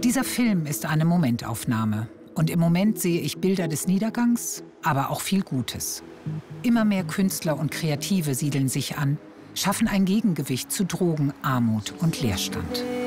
Dieser Film ist eine Momentaufnahme. Und im Moment sehe ich Bilder des Niedergangs, aber auch viel Gutes. Immer mehr Künstler und Kreative siedeln sich an, schaffen ein Gegengewicht zu Drogen, Armut und Leerstand.